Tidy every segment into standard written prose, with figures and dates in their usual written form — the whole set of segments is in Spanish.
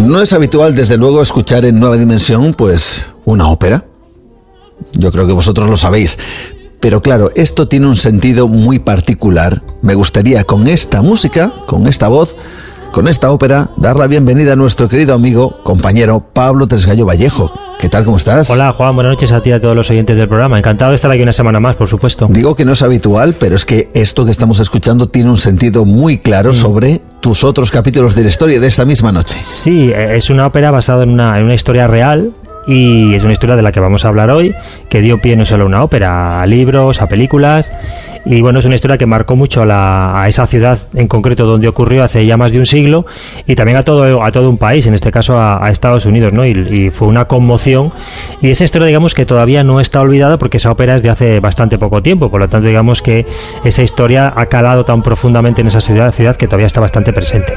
No es habitual, desde luego, escuchar en Nueva Dimensión, pues, una ópera. Yo creo que vosotros lo sabéis. Pero claro, esto tiene un sentido muy particular. Me gustaría con esta música, con esta voz, con esta ópera, dar la bienvenida a nuestro querido amigo, compañero Pablo Tresgallo Vallejo. ¿Qué tal? ¿Cómo estás? Hola Juan, buenas noches a ti y a todos los oyentes del programa. Encantado de estar aquí una semana más, por supuesto. Digo que no es habitual, pero es que esto que estamos escuchando tiene un sentido muy claro sobre tus otros capítulos de la historia de esta misma noche. Sí, es una ópera basada en una historia real. Y es una historia de la que vamos a hablar hoy, que dio pie no solo a una ópera, a libros, a películas. Y bueno, es una historia que marcó mucho a esa ciudad en concreto donde ocurrió hace ya más de un siglo, y también a todo un país, en este caso a Estados Unidos, ¿no? Y fue una conmoción. Y esa historia, digamos, que todavía no está olvidada, porque esa ópera es de hace bastante poco tiempo. Por lo tanto, digamos que esa historia ha calado tan profundamente en esa ciudad que todavía está bastante presente.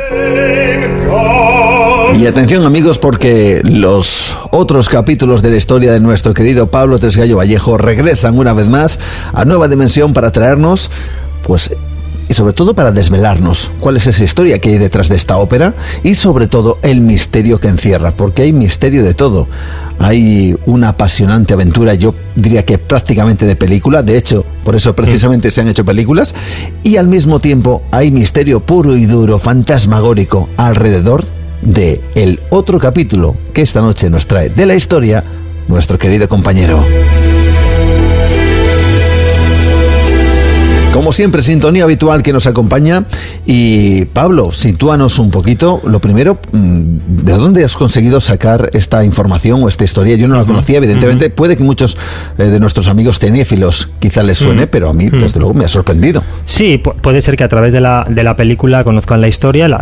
Y atención, amigos, porque los otros capítulos de la historia de nuestro querido Pablo Tresgallo Vallejo regresan una vez más a Nueva Dimensión para traernos, pues, y sobre todo para desvelarnos cuál es esa historia que hay detrás de esta ópera y sobre todo el misterio que encierra, porque hay misterio de todo. Hay una apasionante aventura, yo diría que prácticamente de película, de hecho, por eso precisamente se han hecho películas, y al mismo tiempo hay misterio puro y duro, fantasmagórico, alrededor de el otro capítulo que esta noche nos trae de la historia nuestro querido compañero. Como siempre, sintonía habitual que nos acompaña. Y Pablo, sitúanos un poquito. Lo primero, ¿de dónde has conseguido sacar esta información o esta historia? Yo no la conocía, evidentemente. Puede que muchos de nuestros amigos cinéfilos quizá les suene, pero a mí, desde luego, me ha sorprendido. Sí, puede ser que a través de la película conozcan la historia.